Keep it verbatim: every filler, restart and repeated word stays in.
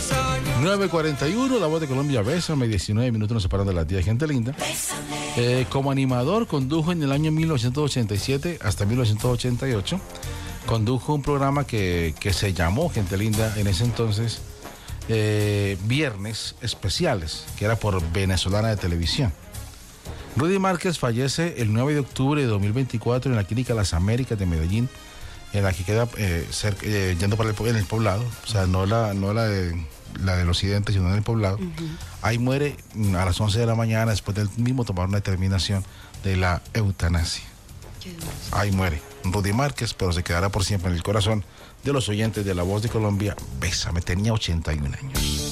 nueve cuarenta y uno, La Voz de Colombia, Bésame, diecinueve minutos nos separan de las diez, gente linda. Eh, como animador condujo en el año mil novecientos ochenta y siete hasta mil novecientos ochenta y ocho, condujo un programa que, que se llamó, gente linda, en ese entonces, eh, Viernes Especiales, que era por Venezolana de Televisión. Rudy Márquez fallece el nueve de octubre de dos mil veinticuatro en la Clínica Las Américas de Medellín, en la que queda eh, cerca, eh, yendo para el, en el poblado, o sea, no la, no la de... la del occidente, sino en el poblado. Uh-huh. Ahí muere a las once de la mañana después del mismo tomar una determinación de la eutanasia. Ahí muere Rudy Márquez, pero se quedará por siempre en el corazón de los oyentes de La Voz de Colombia. Bésame, tenía ochenta y un años.